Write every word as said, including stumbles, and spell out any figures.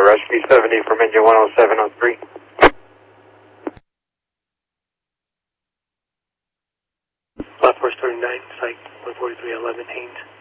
rescue seventy from engine one oh seven oh three. Flat force thirty-nine, site one forty-three eleven, Haynes.